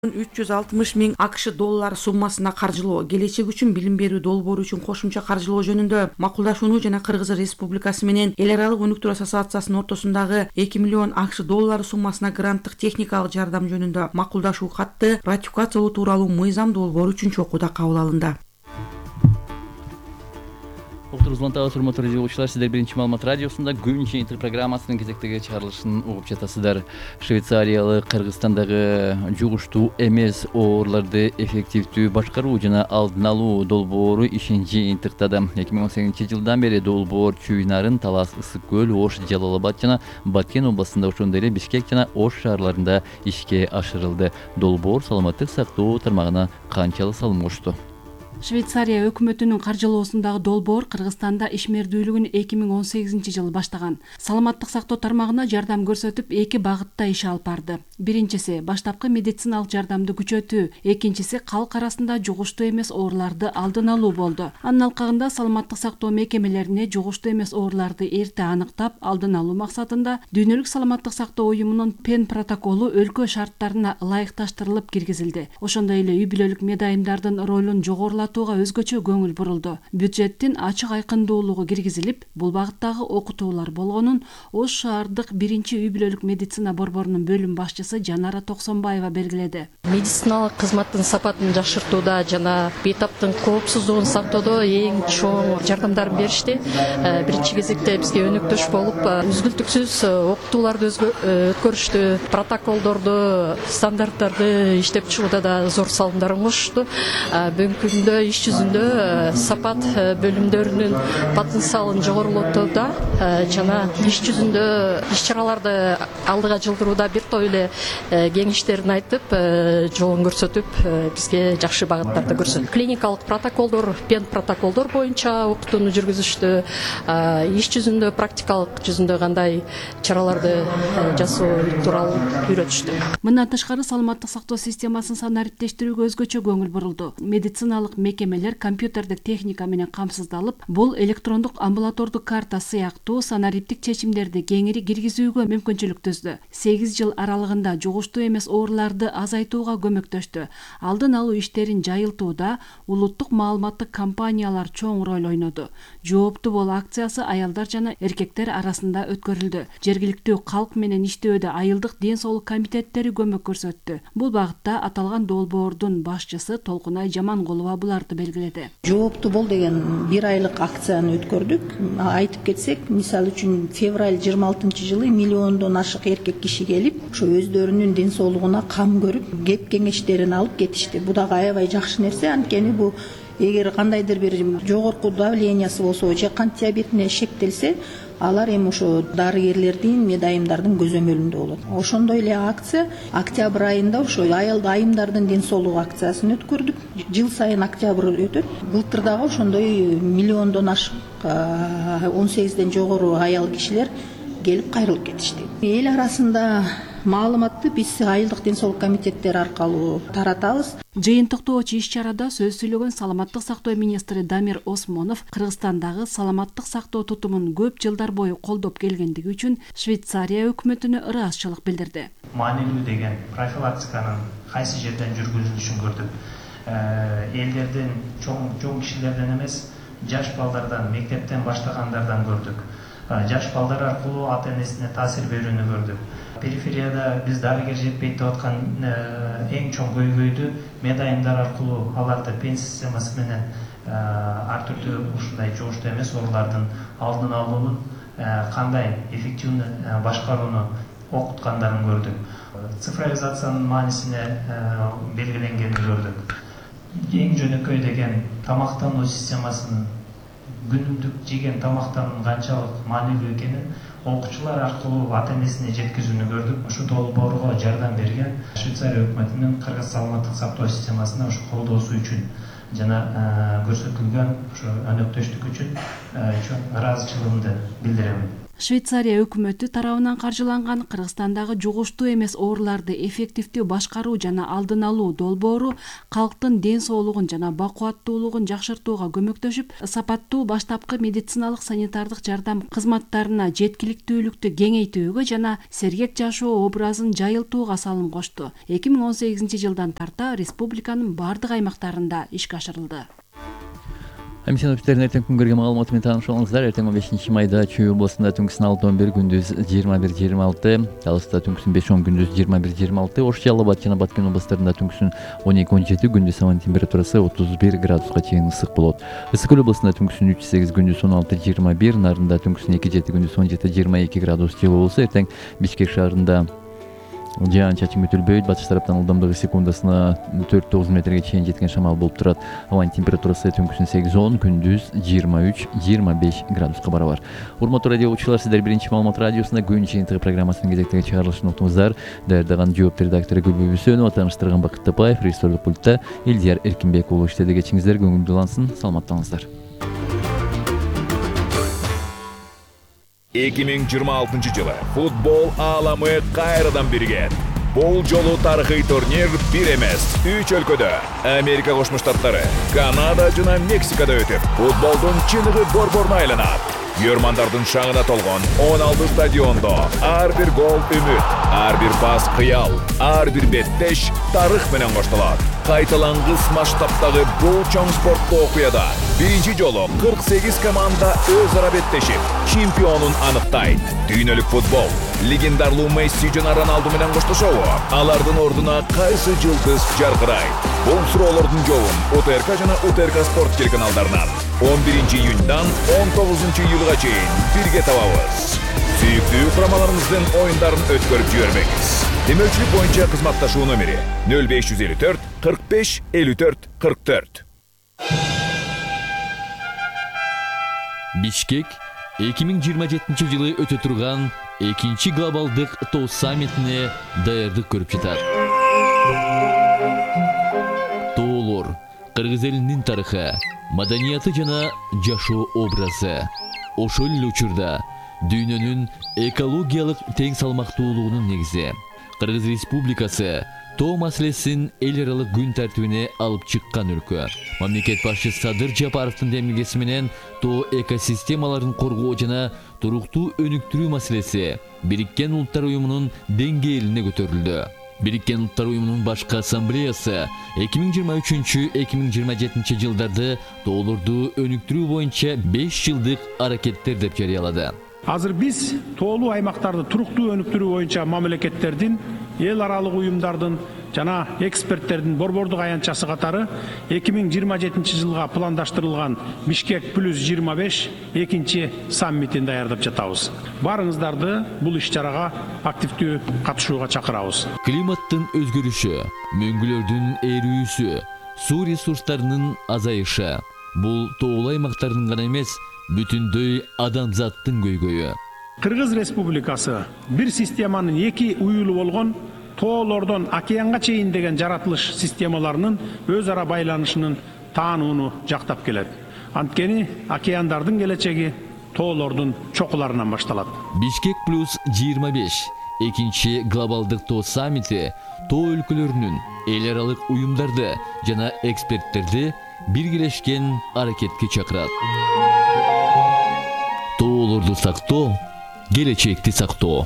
$360 миң доллар суммасына каржылоо, келечек үчүн билим берүү долбоору үчүн кошумча каржылоо жөнүндө макулдашууну жана Кыргыз Республикасы менен Эл аралык өнүктүрүү ассоциациясынын ортосундагы $2 миллион доллары суммасына гранттык техникалык жардам жөнүндө макулдашуу катты ратификациялоо тууралуу мыйзам долбоору үчүнчү окууда кабыл алынды. Урматтуу радиолучулар, сиздер Биринчи маалымат радиосунда Күнчү интер программасынын кезектеги чыгарылышын угуп жатасыздар. Швейцариялык Кыргызстандагы жугуштуу эмес ооруларды эффективдүү башкаруу жана алдын алуу долбоору ишинчи жыйынтыктады. 2018-жылдан бери долбоор Чуйнарын, Талас, Ысык көл, Ош, Жалал Абад жана Баткен областында, ошондой эле Бишкек жана Ош шаарларында ишке ашырылды. Долбоор саламаттык сактоо тармагына канчалык салым кошту? Швейцария өкмөтүнүн каржылоосундагы долбоор Кыргызстанда ишмердүүлүгүн 2018-жылы баштаган. Саламаттык сактоо тармагына жардам көрсөтүп, эки багытта иш алып барды. Биринчиси баштапкы медициналык жардамды күчөтүү, экинчиси калк арасында жугуштуу эмес ооруларды алдын алуу болду. Анын алкагында саламаттык сактоо мекемелерине жугуштуу эмес ооруларды эрте аныктап, алдын алуу максатында Дүйнөлүк саламаттык сактоо уюмунун ПЕН протоколу өлкө шарттарына ылайыкташтырылып киргизилди. Ошондой эле үй бүлөлүк медайымдардын ролун жогорулатууга өзгөчө көңүл бурулду. Бюджеттин ачык айкындуулугу киргизилип, бул багыттагы окутуулар болгонун Ош шаардык биринчи үй бүлөлүк медицина борборунун бөлүм башчысы Жанара Токсонбаева белгиледи. Медициналык кызматтын сапатын жакшыртууда жана бейтаптын коопсуздугун сактоодо эң чоң жардамдарын беришти. Биринчи кезекте бизге өнөктөш болуп, үзгүлтүксүз окутууларды өткөрүштү, протоколдорду, стандарттарды иштеп чыгууда да зор салымдарын кошушту. Бүгүнкү күндө иш жүзүндө сапат бөлүмдөрүнүн потенциалын жогорулатууда жана иш жүзүндө иш-чараларды алдыга жылдырууда бир топ эле кеңештерин айтып, жолун көрсөтүп, бизге жакшы багыттарды көрсөттү. Клиникалык протоколдор, ПЕН протоколдор боюнча окутууну жүргүзүштү. Иш жүзүндө, практикалык жүзүндө кандай чараларды жасоо тууралуу үйрөтүштү. Мындан тышкары саламаттык сактоо системасын санариптештирүүгө өзгөчө көңүл бурулду. Медициналык мекемелер компьютердик техника менен камсыздалып, бул электрондук амбулатордук карта сыяктуу санариптик чечимдерди кеңири киргизүүгө мүмкүнчүлүк түздү. 8 жыл аралыгында жугуштуу эмес ооруларды азайтууга көмөктөштү. Алдын алуу иштерин жайылтууда улуттук маалыматтык компаниялар чоң роль ойноду. Жооптуу бол акциясы аялдар жана эркектер арасында өткөрүлдү. Жергиликтүү калк менен иштөөдө айылдык ден соолук комитеттери көмөк көрсөттү. Бул багытта аталган долбоордун башчысы Толкунай Жаманголова буларды белгиледи. Жооптуу бол деген 1 айлык акцияны өткөрдүк. Айтып кетсек, мисалы үчүн февраль 26-жылы миллиондон ашык эркек киши келип, ошо өздөрүнүн ден соолугуна кам көрүп, кеп кеңештерин алып кетишти. Бу дагы аябай жакшы нерсе, анткени бу эгер кандайдыр бир жогорку давлениясы болсо же кант диабетине шектелсе, алар эми ошо дарыгерлердин, медайымдардын көзөмөлүндө болот. Ошондой эле акция октябрь айында ошо айымдардын ден соолугу акциясын өткөрдүк. Жыл сайын октябрь өтөт. Былтыр дагы ошондой миллиондон ашык 18ден жогору аял кишилер келип кайрылып кетишти. Эл арасында маалыматты биз айылдык ден соолук комитеттери аркылуу таратабыз. Жыйынтыктоочу иш-чарада сөз сүйлөгөн саламаттык сактоо министри Дамир Осмонов Кыргызстандагы саламаттык сактоо тутумун көп жылдар бою колдоп келгендиги үчүн Швейцария өкмөтүнө ыраазычылык билдирди. Маанилүү деген профилактиканын кайсы жерден жүргүзүлүшүн көрдүк. Элдердин чоң кишилерден эмес, жаш балдардан, мектептен баштагандардан көрдүк. Жаш балдар аркылуу ата-энесине таасир берүүнү көрдүк. Периферияда биз дарыгер жетпейт деп аткан эң чоң көйгөйдү медайымдар аркылуу аларды ПЕН системасы менен ар түрдүү ушундай жугуштуу эмес оорулардын алдын алуунун кандай эффективдүү башкарууну окуткандарын көрдүк. Цифровизациянын маанисине белгиленгенин көрдүк. Эң жөнөкөй деген тамактануу системасынын күнүмдүк жеген тамактануунун канчалык маанилүү экенин окуучулар аркылуу ата-энесине жеткизүүнү көрдүк. Ушу долбоорго жардам берген Швейцария өкмөтүнүн Кыргыз саламаттык сактоо системасына ушу колдоосу үчүн жана көрсөтүлгөн ушу өнөктөштүк үчүн чоң ыраазычылыгымды билдирем. Швейцария өкмөтү тарабынан каржыланган Кыргызстандагы жугуштуу эмес ооруларды эффективдүү башкаруу жана алдын алуу долбоору калктын ден соолугун жана бакубаттуулугун жакшыртууга көмөктөшүп, сапаттуу баштапкы медициналык санитардык жардам кызматтарына жеткиликтүүлүктү кеңейтүүгө жана сергек жашоо образын жайылтууга салым кошту. 2018 жылдан тарта республиканын бардык аймактарында ишке ашырылды. Синоптиктердин эртең күнгөргө маалыматы менен тааныша алыңыздар. Эртең 15 майда Чүй областында түнкүсүн 6-11, күндүз 21-26, Таласта түнкүсүн 5-10, күндүз 21-26, Ош, Жалал Абад жана Баткен областарында түнкүсүн 12-17, күндүз ауанын температурасы 31 градуска чейин ысык болот. Ысык көл областында түнкүсүн 3-8, күндүз 16-21, Нарында түнкүсүн 2-7, күндүз 17-22 градус жылуу болсо, эртең Бишкек шаарында жаан-чачын күтүлбөйт. Батыш тараптан ылдамдыгы секундасына 4-9 метрге чейин жеткен шамал болуп турат. Ауанын температурасы түнкүсүн 8-10, күндүз 23-25 градуска барабар. Урматтуу радио угуучулар, сиздер биринчи маалымат радиосунда күн жыйынтыгы программасынын кезектеги чыгарылышын уктуңуздар. Даярдаган жооптор редактору Гүлбү Бүсөнова, тааныштырган Бакыт Тапаев, режиссерлук пультта Элдияр Эркинбек уулу иштеди. Кечиңиздер көңүлдүү улансын, саламаттаңыздар. 2026 жылы футбол ааламы кайрадан бирген. Бул жолу тарыхый турнир бир эмес, 3 өлкөдө, Америка Кошмо Штаттары, Канада жана Мексикада өтүп, футболдун чыныгы борборуна айланат. Көрмандардын шаңына толгон 16 стадиондо ар бир гол үмүт, ар бир пас кыял, ар бир беттеш тарых менен коштолот. Кайталангыс масштабтагы бул чоң спорттуу окуяда биринчи жолу 48 команда өз ара беттешип, чемпионун аныктайт. Дүйнөлүк футбол легендарлуу Месси жана Роналду менен коштошобу? Алардын ордуна кайсы жылдыз жаркырайт? Бул суроолордун жообун УТРК жана УТРК спорт телеканалдарынан 11 июньдан 19 июлга чейин бирге табабыз. Сүйүктүү курамаларыңыздын оюндарын өткөрүп жибербеңиз. Демөөлчүлүк боюнча кызматташуу номери 0554 45 54 44. Бишкек 2027 жылы өтө турган экинчи глобалдык тоо саммитине даярдык көрүп жатат. Тоолор кыргыз элинин тарыхы, маданияты жана жашоо образы. Ошол эле учурда дүйнөнүн экологиялык тең салмактуулугунун негизи. Кыргыз Республикасы тоо маселесин эл аралык күн тартибине алып чыккан өлкө. Мамлекет башчысы Садыр Жапаровдун демилгеси менен тоо экосистемаларын коргоо жана туруктуу өнүктүрүү маселеси Бириккен Улуттар Уюмунун деңгээлине көтөрүлдү. Бириккен Улуттар Уюмунун башкы ассамблеясы 2023-2027 жылдарды тоолорду өнүктүрүү боюнча 5 жылдык аракеттер деп жарыялады. Азыр биз тоолуу аймактарды туруктуу өнүктүрүү боюнча мамлекеттердин, эл аралык уюмдардын жана эксперттердин борбордук аянтчасы катары 2027 жылга пландаштырылган Бишкек плюс 25 экинчи саммитин даярдап жатабыз. Барыңыздарды бул иш-чарага активдүү катышууга чакырабыз. Климаттын өзгөрүшү, мөңгүлөрдүн эрүүсү, суу ресурстарынын азайышы бул тоолуу аймактардын гана эмес, бүтүндөй адамзаттын көйгөйү. Кыргыз Республикасы бир системанын эки уюлу болгон тоолордон океанга чейин деген жаратылыш системаларынын өз ара байланышынын таанууну жактап келет. Анткени океандардын келечеги тоолордун чокуларынан башталат. Бишкек плюс 25 экинчи глобалдык тоо саммити тоо өлкөлөрүнүн эл аралык уюмдарды жана эксперттерди биргелешкен аракетке чакырат. Тоолорду сактоо, келечекти сактоо.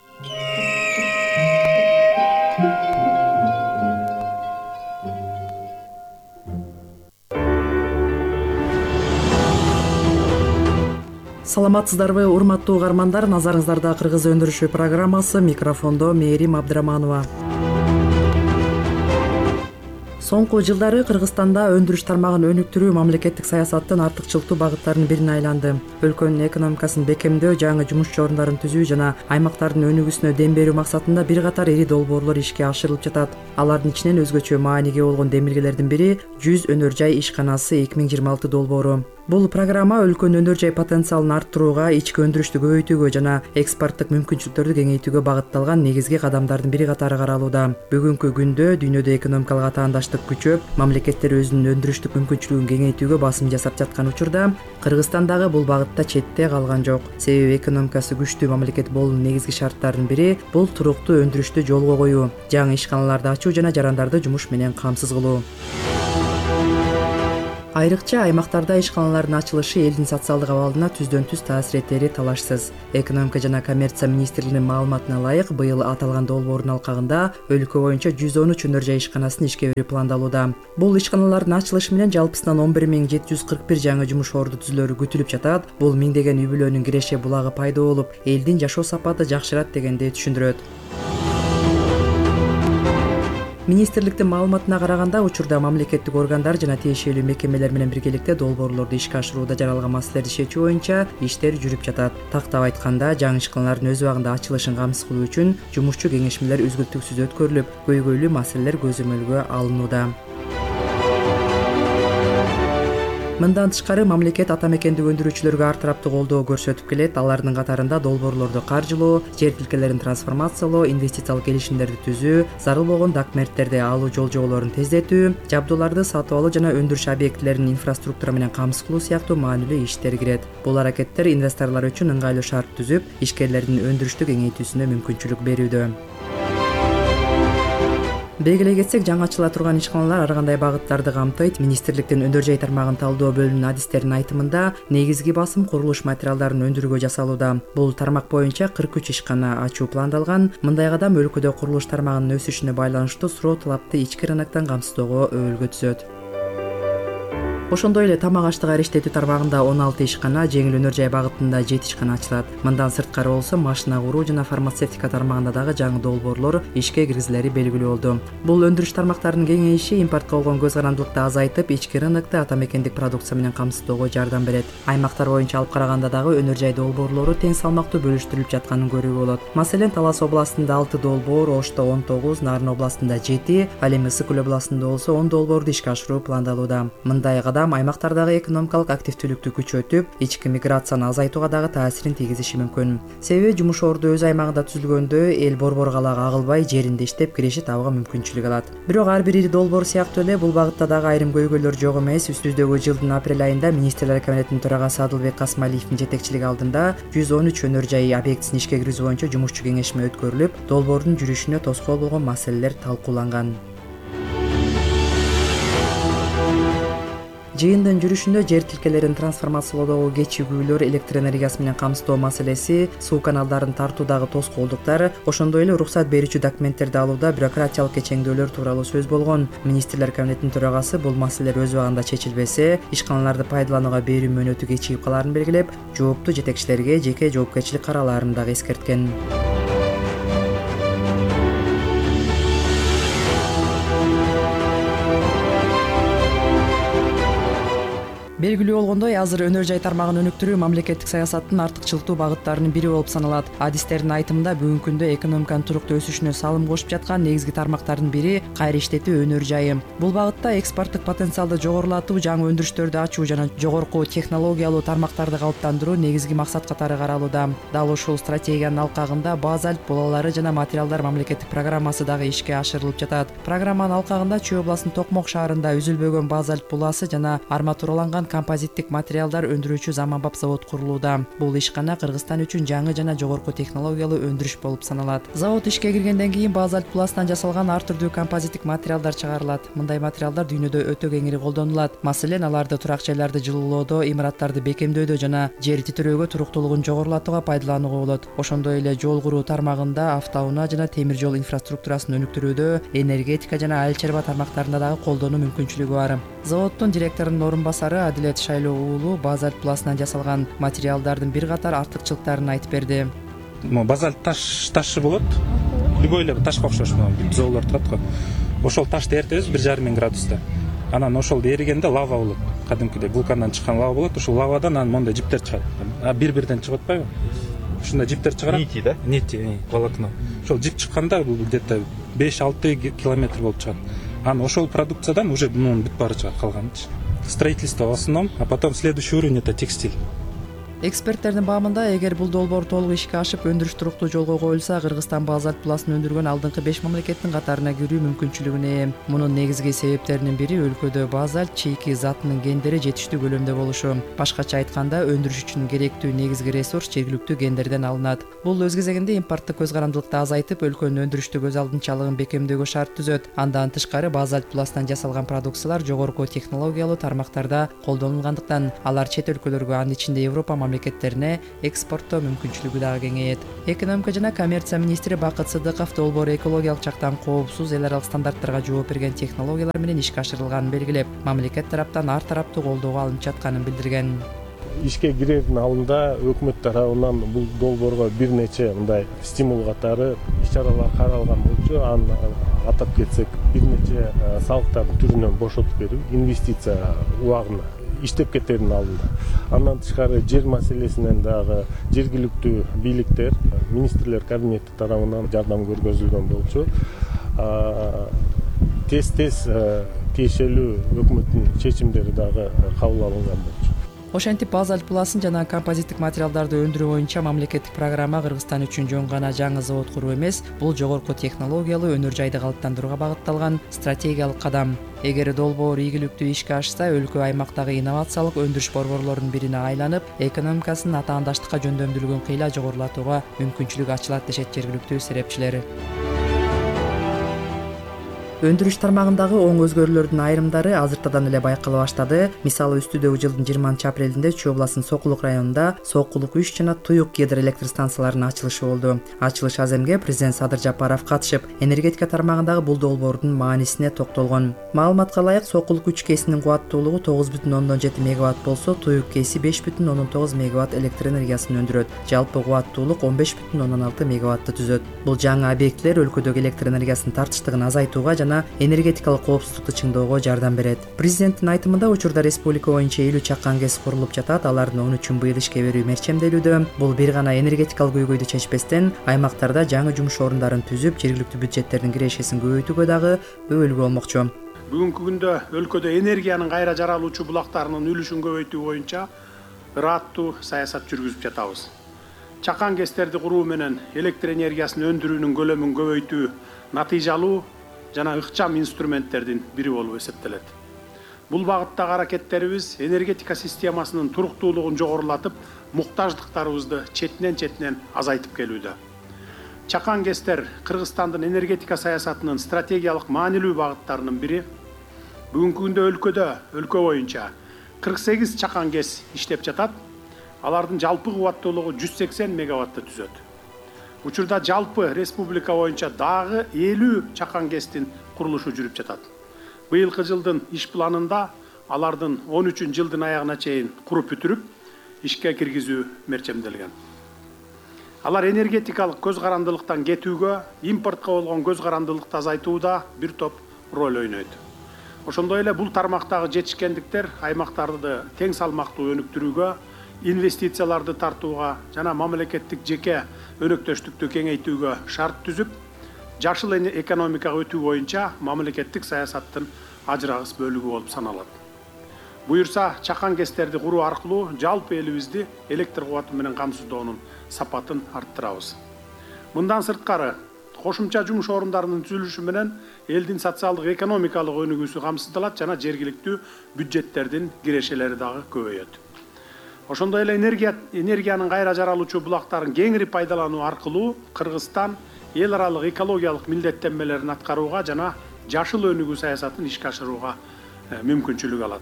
Саламатсыздарбы, урматтуу угармандар, назарыңыздарда кыргыз өндүрүшү программасы, микрофондо Мээрим Абдыраманова. Соңку жылдары Кыргызстанда өндүрүш тармагын өнүктүрүү мамлекеттик саясаттын артыкчылыктуу багыттарынын бирине айланды. Өлкөнүн экономикасын бекемдөө, жаңы жумуш орундарын түзүү жана аймактардын өнүгүүсүнө дем берүү максатында бир катар ири долбоорлор ишке ашырылып жатат. Алардын ичинен өзгөчө мааниге болгон демилгелердин бири 100 өнөр жай ишканасы 2026 долбоору. Бул программа өлкөнүн өнөр жай потенциалын арттырууга, ички өндүрүштү көбөйтүүгө жана экспорттук мүмкүнчүлүктөрдү кеңейтүүгө багытталган негизги кадамдардын бири катары каралууда. Бүгүнкү күндө дүйнөдө экономикалык атаандаштык күчөп, мамлекеттер өзүнүн өндүрүштүк мүмкүнчүлүгүн кеңейтүүгө басым жасап жаткан учурда Кыргызстан дагы бул багытта четте калган жок. Себеби экономикасы күчтүү мамлекет болуунун негизги шарттарынын бири бул туруктуу өндүрүштү жолго коюу, жаңы ишканаларды ачуу жана жарандарды жумуш менен камсыз кылуу. Айрыкча аймактарда ишканалардын ачылышы элдин социалдык абалына түздөн-түз таасир этери талашсыз. Экономика жана коммерция министрлигинин маалыматына ылайык, быйыл аталган долбоордун алкагында өлкө боюнча 113 өнөр жай ишканасын ишке берүү пландалууда. Бул ишканалардын ачылышы менен жалпысынан 11741 жаңы жумуш орду түзүлөрү күтүлүп жатат. Бул миңдеген үй бүлөнүн киреше булагы пайда болуп, элдин жашоо сапаты жакшырат дегенди түшүндүрөт. Министрликтин маалыматына караганда, учурда мамлекеттик органдар жана тиешелүү мекемелер менен биргеликте долбоорлорду ишке ашырууда жаралган маселелерди чечүү боюнча иштер жүрүп жатат. Тактап айтканда, жаңы ишканалардын өз убагында ачылышын камсыз кылуу үчүн жумушчу кеңешмелер үзгүлтүксүз өткөрүлүп, көйгөйлүү маселелер көзөмөлгө алынууда. Мындан тышкары мамлекет ата мекендик өндүрүүчүлөргө ар тараптуу колдоо көрсөтүп келет. Алардын катарында долбоорлорду каржылоо, жер тилкелерин трансформациялоо, инвестициялык келишимдерди түзүү, зарыл болгон документтерди алуу жол жоболорун тездетүү, жабдууларды сатып алуу жана өндүрүш объектилерин инфраструктура менен камсыз кылуу сыяктуу маанилүү иштер кирет. Бул аракеттер инвесторлор үчүн ыңгайлуу шарт түзүп, ишкерлердин өндүрүштү кеңейтүүсүнө мүмкүнчүлүк берүүдө. Белгилей кетсек, жаңы ачыла турган ишканалар ар кандай багыттарды камтыйт. Министрликтин өнөр жай тармагын талдоо бөлүмүнүн адистеринин айтымында, негизги басым курулуш материалдарын өндүрүүгө жасалууда. Бул тармак боюнча 43 ишкана ачуу пландалган. Мындай кадам өлкөдө курулуш тармагынын өсүшүнө байланыштуу суроо талапты ички рыноктон камсыздоого өбөлгө түзөт. Ошондой эле тамак аштык иштетүү тармагында 16 ишкана, жеңил өнөр жай багытында 7 ишкана ачылат. Мындан сырткары болсо, машина куруу жана фармацевтика тармагында дагы жаңы долбоорлор ишке киргизилери белгилүү болду. Бул өндүрүш тармактарынын кеңейиши импортко болгон көз карандылыкты азайтып, ички рынокто ата мекендик продукция менен камсыздоого жардам берет. Аймактар боюнча алып караганда дагы өнөр жай долбоорлору тең салмактуу бөлүштүрүлүп жатканын көрүүгө болот. Маселен, Талас областында 6 долбоор, Ошто 19, Нарын областында 7, ал эми Ысык Көл областында болсо 10 долбоорду ишке ашыруу пландалууда. Мындай аймактардагы экономикалык активдүүлүктү күчөтүп, ички миграцияны азайтууга дагы таасирин тийгизиши мүмкүн. Себеби жумуш орду өз аймагында түзүлгөндө эл борбор калаага агылбай, жеринде иштеп киреше табууга мүмкүнчүлүк алат. Бирок ар бир ири долбоор сыяктуу эле бул багытта дагы айрым көйгөйлөр жок эмес. Үстүбүздөгү жылдын апрель айында Министрлер кабинетинин төрагасы Адылбек Касмалиевдин жетекчилиги алдында 113 өнөр жай объектисин ишке киргизүү боюнча жумушчу кеңешме өткөрүлүп, долбоордун жүрүшүнө тоскоол болгон маселелер талкууланган. Жыйындын жүрүшүндө жер тилкелерин трансформациялоодогу кечигүүлөр, электр энергиясы менен камсыздоо маселеси, суу каналдарын тартуудагы тоскоолдуктар, ошондой эле уруксат берүүчү документтерди алууда бюрократиялык кечеңдүүлөр тууралуу сөз болгон. Министрлер кабинетинин төрагасы бул маселелер өз убагында чечилбесе, ишканаларды пайдаланууга берүү мөөнөтү кечигип калаарын белгилеп, жооптуу жетекчилерге жеке жоопкерчилик карааларын дагы эскерткен. Белгилүү болгондой, азыр өнөр жай тармагын өнүктүрүү мамлекеттик саясаттын артыкчылыктуу багыттарынын бири болуп саналат. Адистердин айтымында, бүгүнкү күндө экономиканын туруктуу өсүшүнө салым кошуп жаткан негизги тармактардын бири кайра иштетүү өнөр жайы. Бул багытта экспорттук потенциалды жогорулатуу, жаңы өндүрүштөрдү ачуу жана жогорку технологиялуу тармактарды калыптандыруу негизги максат катары каралууда. Дал ушул стратегиянын алкагында Базальт булалары жана материалдар мамлекеттик программасы дагы ишке ашырылып жатат. Программанын алкагында Чүй областынын Токмок шаарында үзүлбөгөн базальт буласы жана арматураланган композиттик материалдар өндүрүүчү заманбап завод курулууда. Бул ишкана Кыргызстан үчүн жаңы жана жогорку технологиялуу өндүрүш болуп саналат. Завод ишке киргенден кийин базальт буласынан жасалган ар түрдүү композиттик материалдар чыгарылат. Мындай материалдар дүйнөдө өтө кеңири колдонулат. Маселен, аларды турак жайларды жылуулоодо, имараттарды бекемдөөдө жана жер титирөөгө туруктуулугун жогорулатууга пайдаланууга болот. Ошондой эле жол куруу тармагында, автоунаа жана темир жол инфраструктурасын өнүктүрүүдө, энергетика жана айыл чарба тармактарында дагы колдонуу мүмкүнчүлүгү бар. Заводдун директорунун орун басары Адилет Шайлоо уулу базальт буласынан жасалган материалдардын бир катар артыкчылыктарын айтып берди. Базальт ташы болот. Любой эле ташка окшош бзоолор турат го. Ошол ташты эритебиз 1,5 градуста. Анан ошол эригенде лава болот. Кадимкидей вулкандан чыккан лава болот. Ошол лавадан анан мондай жиптер чыгат. Бир-бирден чыгып атпайбы? Ушундай жиптер чыгарат. Нити, да? Нити, волокно. Ошол жип чыкканда где-то 5-6 километр болуп чыгат. Анан ошол продукциядан уже мунун бүт баары чыгат калганычы. строительство в основном, а потом следующий уровень это текстиль. Эксперттердин баамында эгер бул долбоор толук ишке ашып өндүрүш туруктуу жолго коюлса, Кыргызстан базальт пластын өндүргөн алдыңкы 5 мамлекеттин катарына кирүү мүмкүнчүлүгүнө ээ. Мунун негизги себептеринин бири өлкөдө базальт чийки затынын гендери жетиштүү көлөмдө болушу. Башкача айтканда, өндүрүш үчүн керектүү негизги ресурс жергиликтүү гендерден алынат. Бул өз кезегинде импорттук көз карандылыкты азайтып, өлкөнүн өндүрүштү көз алдынчалыгын бекемдөөгө шарт түзөт. Андан тышкары базальт пласттан жасалган продукциялар жогорку технологиялуу тармактарда колдонулгандыктан, алар чет өлкөлөргө, анын ичинде Европа мамлекеттерине экспорттоо мүмкүнчүлүгү дагы кеңейет. Экономика жана коммерция министри Бакыт Сыдыков долбоор экологиялык жактан коопсуз, эл аралык стандарттарга жооп берген технологиялар менен ишке ашырылганын белгилеп, мамлекет тараптан ар тараптуу колдоого алынып жатканын билдирген. Ишке кирердин алдында өкмөт тарабынан бул долбоорго бир нече мындай стимул катары иш-чаралар каралган болчу. Аны атап кетсек, бир нече салыктардын түрүнөн бошотуп берүү, инвестиция убагына иштеп кетердин алдында. Андан тышкары жер маселесинен дагы жергиликтүү бийликтер, министрлер кабинети тарабынан жардам көргөзүлгөн болчу. Тез тиешелүү өкмөттүн чечимдери дагы кабыл алынган болчу. Ошентип базальт пластын жана композиттик материалдарды өндүрүү боюнча мамлекеттик программа Кыргызстан үчүн жөн гана жаңы завод куруу эмес, бул жогорку технологиялуу өнөр жайды калыптандырууга багытталган стратегиялык кадам. Эгер долбоор ийгиликтүү ишке ашса, өлкө аймактагы инновациялык өндүрүш борборлорунун бирине айланып, экономикасын атаандаштыкка жөндөмдүүлүгүн кыйла жогорулатууга мүмкүнчүлүк ачылат, дешет жергиликтүү серепчилер. Өндүрүш тармагындагы оң өзгөрүүлөрдүн айрымдары азыртадан эле байкала баштады. Мисалы, үстүдөгү жылдын 20 апрелинде Чүй областынын Сокулук районунда Сокулук 3 жана Туюк гидроэлектростанцияларынын ачылышы болду. Ачылыш аземге президент Садыр Жапаров катышып, энергетика тармагындагы бул долбоордун маанисине токтолгон. Маалыматка ылайык, Сокулук 3 кесинин кубаттуулугу 9,7 мегаватт болсо, Туюк кеси 5,9 мегаватт электр энергиясын өндүрөт. Жалпы кубаттуулук 15,6 мегаватты түзөт. Бул жаңы объектилер өлкөдөгү электр энергиясынын тартыштыгын азайтууга жана энергетикалык коопсуздукту чыңдоого жардам берет. Президенттин айтымында, учурда республика боюнча 50 чакан КЭС курулуп жатат. Алардын 13-ын быйыл ишке берүү мерчемделүүдө. Бул бир гана энергетикалык көйгөйдү чечпестен, аймактарда жаңы жумуш орундарын түзүп, жергиликтүү бюджеттердин кирешесин көбөйтүүгө дагы өбөлгө болмокчу. Бүгүнкү күндө өлкөдө энергиянын кайра жаралуучу булактарынын үлүшүн көбөйтүү боюнча ыраттуу саясат жүргүзүп жатабыз. Чакан КЭСтерди куруу менен электр энергиясын өндүрүүнүн көлөмүн көбөйтүү натыйжалуу жана ыкчам инструменттердин бири болуп эсептелет. Бул багыттагы аракеттерибиз энергетика системасынын туруктуулугун жогорулатып, муктаждыктарыбызды четинен азайтып келүүдө. Чакан КЭСтер Кыргызстандын энергетика саясатынын стратегиялык маанилүү багыттарынын бири. Бүгүнкү күндө өлкө боюнча 48 чакан КЭС иштеп жатат. Алардын жалпы кубаттуулугу 180 мегаватты түзөт. Учурда жалпы республика боюнча дагы 50 чакан КЭСтин курулушу жүрүп жатат. Быйылкы жылдын иш планында алардын 13 жылдын аягына чейин куруп бүтүрүп, ишке киргизүү мерчемделген. Алар энергетикалык көз карандылыктан кетүүгө, импортко болгон көз карандылыкты азайтууда бир топ роль ойнойт. Ошондой эле бул тармактагы жетишкендиктер аймактарды тең салмактуу өнүктүрүүгө, инвестицияларды тартууга жана мамлекеттик жеке өнөктөштүктү кеңейтүүгө шарт түзүп, жашыл экономикага өтүү боюнча мамлекеттик саясаттын ажырагыс бөлүгү болуп саналат. Буюрса, чакан КЭСтерди куруу аркылуу жалпы элибизди электр кубаты менен камсыздоонун сапатын арттырабыз. Мындан сырткары, кошумча жумуш орундарынын түзүлүшү менен элдин социалдык экономикалык өнүгүүсү камсыздалат жана жергиликтүү бюджеттердин кирешелери дагы көбөйөт. Ошондой эле энергиянын кайра жаралуучу булактарын кеңири пайдалануу аркылуу Кыргызстан эл аралык экологиялык милдеттенмелерин аткарууга жана жашыл өнүгүү саясатын ишке ашырууга мүмкүнчүлүк алат.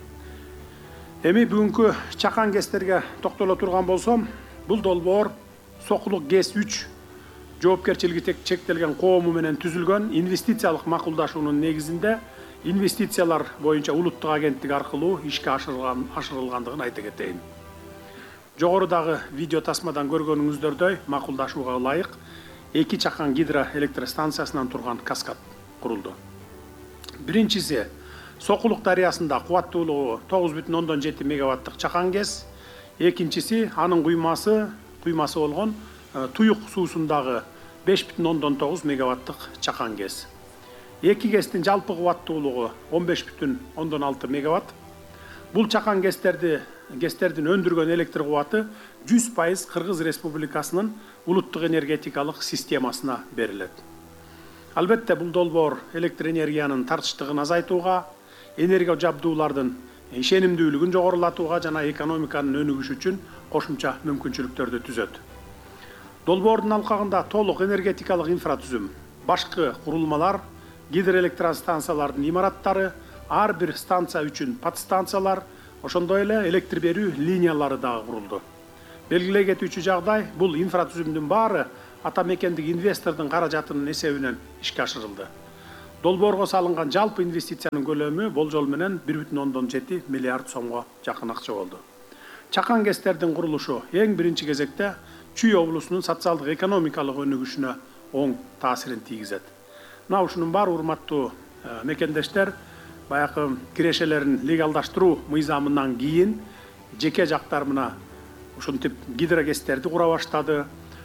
Эми бүгүнкү чакан КЭСтерге токтоло турган болсом, бул долбоор Сокулук КЭС 3 жоопкерчилиги чектелген коому менен түзүлгөн инвестициялык макулдашуунун негизинде инвестициялар боюнча улуттук агенттик аркылуу ишке ашырылгандыгын айта кетейин. Жогорудагы видео тасмадан көргөнүңүздөрдөй макулдашууга ылайык 2 чакан гидроэлектростанциясынан турган каскад курулду. Биринчиси Сокулук дарыясында кубаттуулугу 9,7 мегаваттык чакан КЭС, экинчиси анын куймасы болгон Туюк суусундагы 5,9 мегаваттык чакан КЭС. Эки КЭСтин жалпы кубаттуулугу 15,6 мегаватт. Бул чакан гэстердин өндүргөн электр кубаты 100% Кыргыз Республикасынын улуттук энергетикалык системасына берилет. Албетте бул долбоор электр энергиянын тартыштыгын азайтууга, энергия жабдуулардын ишенимдүүлүгүн жогорулатууга жана экономиканын өнүгүшү үчүн кошумча мүмкүнчүлүктөрдү түзөт. Долбоордун алкагында толук энергетикалык инфратүзүм, башкы курулмалар, гидроэлектростанциялардын имараттары, ар бир станция үчүн подстанциялар, ошондой эле электр берүү линиялары дагы курулду. Белгилей кетүүчү жагдай, бул инфратүзүмдүн баары ата мекендик инвестордун каражатынын эсебинен ишке ашырылды. Долбоорго салынган жалпы инвестициянын көлөмү болжол менен 1,7 миллиард сомго жакын акча болду. Чакан гэстердин курулушу эң биринчи кезекте Чүй облусунун социалдык экономикалык өнүгүшүнө оң таасирин тийгизет. Мына ушунун баары урматтуу мекендештер, баягы кирешелерин легалдаштыруу мыйзамынан кийин жеке жактар мына ушинтип гидрогэстерди кура баштады.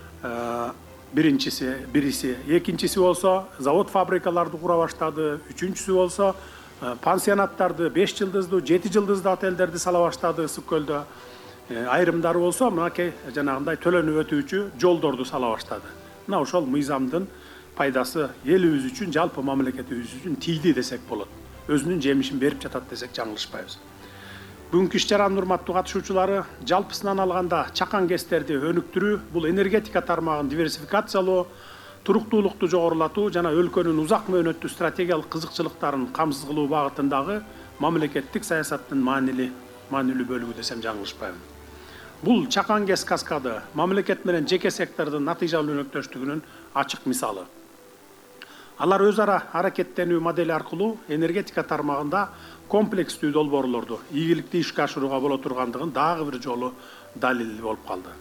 Бириси, экинчиси болсо завод фабрикаларды кура баштады, үчүнчүсү болсо пансионаттарды 5 жылдыздуу, 7 жылдыздуу отелдерди сала баштады ысык көлдө. Айрымдары болсо мынакей жанагындай төлөнүп өтүүчү жолдорду сала баштады. Мына ошол мыйзамдын пайдасы элибиз үчүн, жалпы мамлекетибиз үчүн тийди десек болот. Өзүнүн жемишин берип жатат десек жаңылышпайбыз. Бүгүнкү иш-чаранын урматтуу катышуучулары, жалпысынан алганда чакан гэстерди өнүктүрүү, бул энергетика тармагын диверсификациялоо, туруктуулукту жогорулатуу жана өлкөнүн узак мөөнөттүү стратегиялык кызыкчылыктарын камсыз кылуу багытындагы мамлекеттик саясаттын маанилүү бөлүгү десем жаңылышпайм. Бул чакан гэс каскады мамлекет менен жеке сектордун натыйжалуу өнөктөштүгүнүн ачык мисалы. Алар өз ара аракеттенүү модели аркылуу энергетика тармагында комплекстүү долбоорлорду ийгиликтүү ишке ашырууга боло тургандыгын дагы бир жолу далил болуп калды.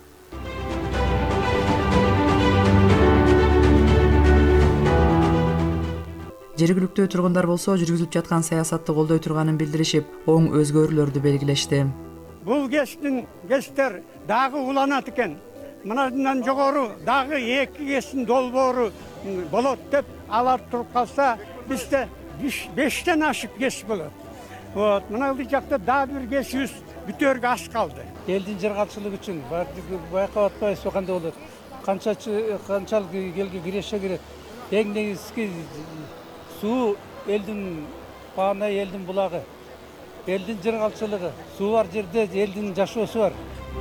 Жергиликтүү тургундар болсо жүргүзүлүп жаткан саясатты колдой турганын билдиришип, оң өзгөрүүлөрдү белгилешти. Бул гэстер дагы уланат экен. Мындан жогору дагы 2 гэстин долбоору болот деп алар туруп калса, бизде 5тен ашык гэс болот. Мына жакта дагы бир гэсибиз бүтөргө аз калды. Элдин жыргалчылыгы үчүн байкап атпайбызбы кандай болот? Канчалык элге киреше керек? Эң негизги суу элдин паана, элдин булагы, элдин жыргалчылыгы, суу бар жерде элдин жашоосу бар.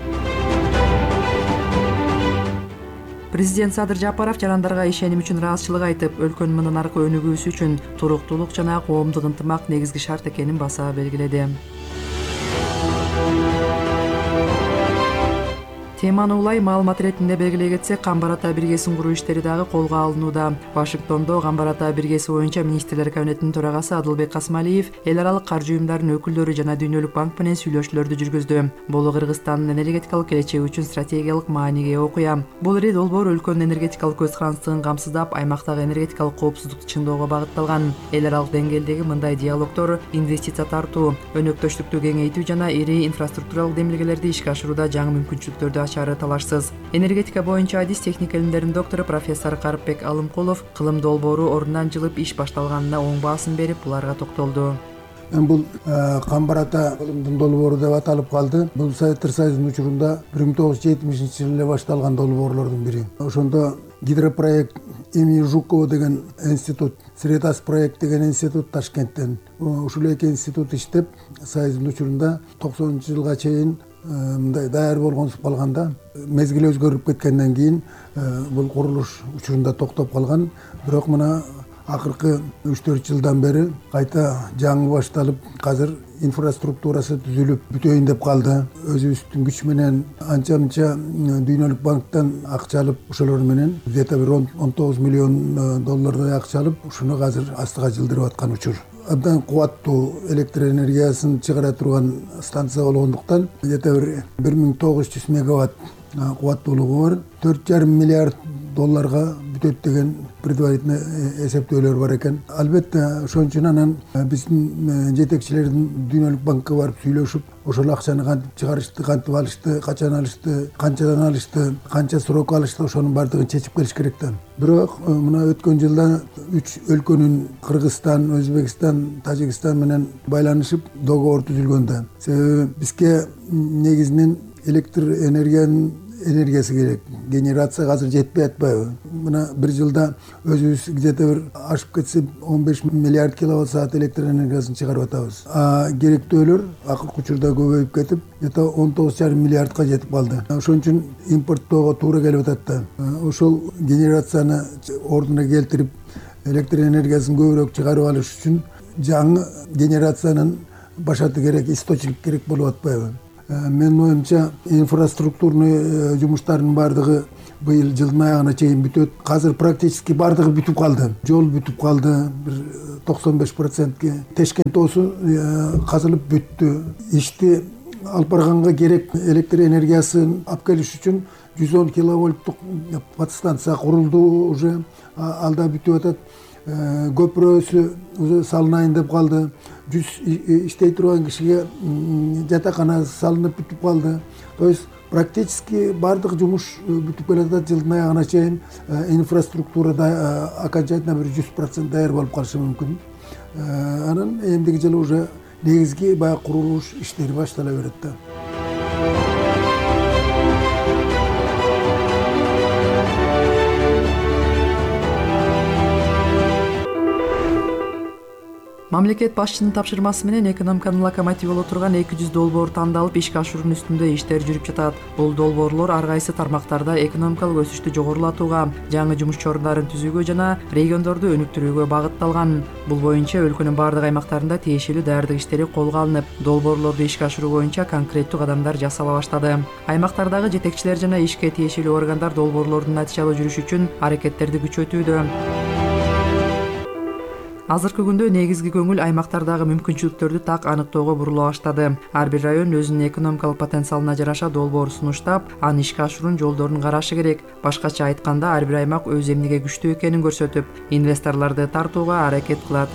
Президент Садыр Жапаров жарандарга ишеним үчүн ыраазычылык айтып, өлкөнүн мындан аркы өнүгүүсү үчүн туруктуулук жана коомдук ынтымак негизги шарт экенин баса белгиледи. Теманы улай маалымат иретинде белгилей кетсек, Камбар Ата биргесин куруу иштери дагы колго алынууда. Вашингтондо Камбар Ата биргеси боюнча министрлер кабинетинин төрагасы Адылбек Касмалиев эл аралык каржы уюмдарынын өкүлдөрү жана Дүйнөлүк банк менен сүйлөшүүлөрдү жүргүздү. Бул Кыргызстандын энергетикалык келечеги үчүн стратегиялык мааниге ээ окуя. Бул ири долбоор өлкөнүн энергетикалык көз карандысын камсыздап, аймактагы энергетикалык коопсуздукту чыңдоого багытталган. Эл аралык деңгээлдеги мындай диалогдор инвестиция тартуу, өнөктөштүктү кеңейтүү жана ири инфраструктуралык демилгелерди ишке ашырууда жаңы мүмкүнчүлүктөрдү ачары талашсыз. Энергетика боюнча адис техника илимдеринин доктору профессор Карыпбек Алымкулов кылым долбоору ордунан жылып иш башталганына оң баасын берип, буларга токтолду. Бул Камбар Ата кылымдын долбоору деп аталып калды. Бул Советтер Союзунун учурунда 1970-жылы эле башталган долбоорлордун бири. Ошондо гидропроект имени Жукова деген институт, Средас проект деген институт Ташкенттен. Ушул эки институт иштеп, Союздун учурунда 90-жылга чейин мындай даяр болгонсуп калганда, мезгил өзгөрүп кеткенден кийин бул курулуш учурунда токтоп калган. Бирок мына акыркы 3-4 жылдан бери кайта жаңы башталып, азыр инфраструктурасы түзүлүп бүтөйүн деп калды. Өзүбүздүн күч менен анча-мынча Дүйнөлүк банктан акча алып, ошолор менен где-то бир 19 миллион доллардай акча алып, ушуну азыр астыга жылдырып аткан учур. Абдан кубаттуу электр энергиясын чыгара турган станция болгондуктан, где-то бир 1900 мегаватт кубаттуулугу бар. 4,5 миллиард долларга бүтөт деген предварительный эсептөөлөр бар экен. Албетте ошон үчүн анан биздин жетекчилердин Дүйнөлүк банкка барып сүйлөшүп, ошол акчаны кантип чыгарышты, кантип алышты, качан алышты, канчадан алышты, канча срок алышты, ошонун баардыгын чечип келиш керек да. Бирок мына өткөн жылда 3 өлкөнүн Кыргызстан, Өзбекстан, Тажикстан менен байланышып договор түзүлгөн да. Себеби бизге негизинен электр энергиясы керек. Генерация азыр жетпей атпайбы? Мына бир жылда өзүбүз где-то бир ашып кетсе 15 миллиард киловатт саат электр энергиясын чыгарып атабыз. Керектөөлөр акыркы учурда көбөйүп кетип, где-то 19,5 миллиардка жетип калды. Ошон үчүн импорттоого туура келип атат да. Ошол генерацияны ордуна келтирип, электр энергиясын көбүрөөк чыгарып алыш үчүн жаңы генерациянын башаты керек, источник керек болуп атпайбы? Менин оюмча инфраструктурный жумуштардын баардыгы быйыл жылдын аягына чейин бүтөт. Азыр практически баардыгы бүтүп калды. Жол бүтүп калды, бир 95%ке. Тешкент оосу казылып бүттү. Ишти алып барганга керек электр энергиясын алып келиш үчүн 110 киловольттук подстанция курулду уже. Алда бүтүп атат. Көпүрөсү уже салынайын деп калды. 100 иштей турган кишиге жатакана салынып бүтүп калды. То есть практически баардык жумуш бүтүп келатат жылдын аягына чейин. Инфраструктурада окончательно бир 100% даяр болуп калышы мүмкүн. Анан эмдиги жылы уже негизги баягы курулуш иштери баштала берет да. Мамлекет башчынын тапшырмасы менен экономиканын локомотиви боло турган 200 долбоор тандалып ишке ашыруунун үстүндө иштер жүрүп жатат. Бул долбоорлор ар кайсы тармактарда экономикалык өсүштү жогорулатууга, жаңы жумуш орундарын түзүүгө жана региондорду өнүктүрүүгө багытталган. Бул боюнча өлкөнүн бардык аймактарында тиешелүү даярдык иштери колго алынып, долбоорлорду ишке ашыруу боюнча конкреттүү кадамдар жасала баштады. Аймактардагы жетекчилер жана ишке тиешелүү органдар долбоорлордун натыйжалуу жүрүшү үчүн аракеттерди күчөтүүдө. Азыркы күндө негизги көңүл аймактардагы мүмкүнчүлүктөрдү так аныктоого бурула баштады. Ар бир район өзүнүн экономикалык потенциалына жараша долбоор сунуштап, аны ишке ашыруунун жолдорун карашы керек. Башкача айтканда, ар бир аймак өз эмнеге күчтүү экенин көрсөтүп, инвесторлорду тартууга аракет кылат.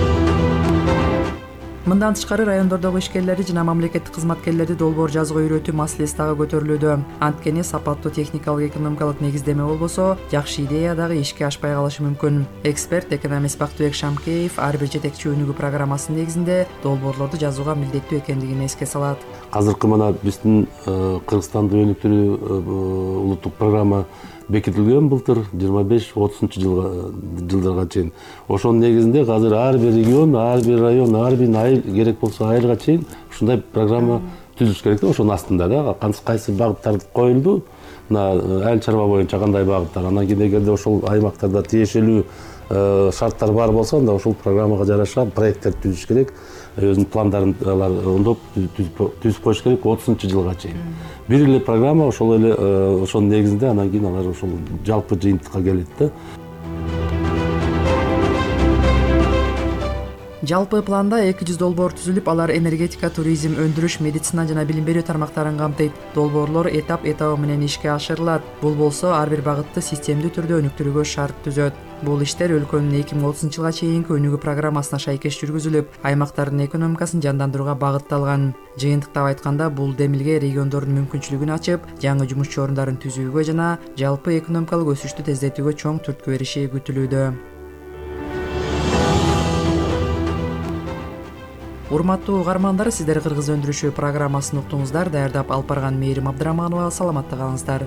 Мындан тышкары райондордогу ишкерлерди жана мамлекеттик кызматкерлерди долбоор жазууга үйрөтүү маселеси дагы көтөрүлүүдө. Анткени сапаттуу техникалык экономикалык негиздеме болбосо, жакшы идея дагы ишке ашпай калышы мүмкүн. Эксперт экономист Бактыбек Шамкеев ар бир жетекчи өнүгүү программасынын негизинде долбоорлорду жазууга милдеттүү экендигин эске салат. Азыркы мына биздин Кыргызстанды өнүктүрүү улуттук программа бекитилген былтыр 25-30 жылдарга чейин. Ошонун негизинде азыр ар бир регион, ар бир район, ар бир айыл керек болсо айылга чейин ушундай программа түзүш керек да. Ошонун астында да кайсы багыттар коюлду, мына айыл чарба боюнча кандай багыттар, анан кийин эгерде ошол аймактарда тиешелүү шарттар бар болсо, анда ошол программага жараша проекттер түзүш керек. Өзүнүн пландарын оңдоп түзүп коюш керек 30 жылга чейин. Бир эле программа ошол эле ошонун негизинде анан кийин алар ошол жалпы жыйынтыкка келет да. Жалпы планда 200 долбоор түзүлүп, алар энергетика, туризм, өндүрүш, медицина жана билим берүү тармактарын камтыйт. Долбоорлор этап менен ишке ашырылат. Бул болсо ар бир багытты системдүү түрдө өнүктүрүүгө шарт түзөт. Бул иштер өлкөнүн 2030 жылга чейинки өнүгүү программасына шайкеш жүргүзүлүп, аймактардын экономикасын жандандырууга багытталган. Жыйынтыктап айтканда, бул демилге региондордун мүмкүнчүлүгүн ачып, жаңы жумуш орундарын түзүүгө жана жалпы экономикалык өсүштү тездетүүгө чоң түрткү бериши күтүлүүдө. Урматтуу угармандар, сиздер кыргыз өндүрүшү программасын уктуңуздар. Даярдап алып барган Мээрим Абдыраманова. Саламатта калыңыздар.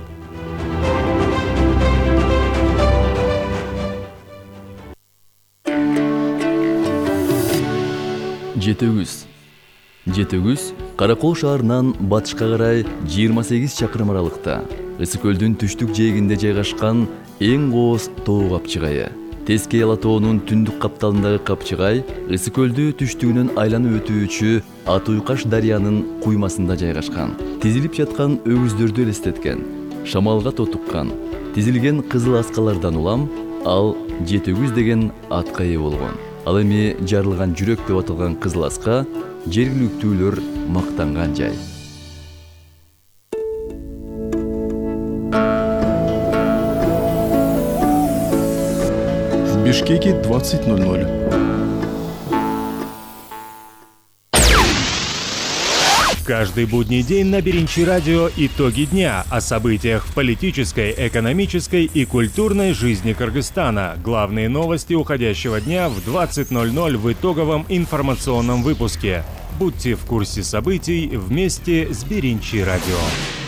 Жетөгүз Каракол шаарынан батышка карай 28 чакырым аралыкта, Ысык көлдүн түштүк жээгинде жайгашкан эң кооз тоо капчыгайы. Тескей Ала тоонун түндүк капталындагы капчыгай Ысык көлдү түштүгүнөн айланып өтүүчү Ат Уйкаш дарыянын куймасында жайгашкан. Тизилип жаткан өгүздөрдү элестеткен, шамалга тотуккан, тизилген кызыл аскалардан улам ал Жетөгүз деген атка ээ болгон. Ал эми жарылган жүрөк деп аталган кызыл аска жергиликтүүлөр мактанган жай. Бишкеке 20:00. Каждый будний день на Беринчи радио итоги дня о событиях в политической, экономической и культурной жизни Кыргызстана. Главные новости уходящего дня в 20:00 в итоговом информационном выпуске. Будьте в курсе событий вместе с Беринчи радио.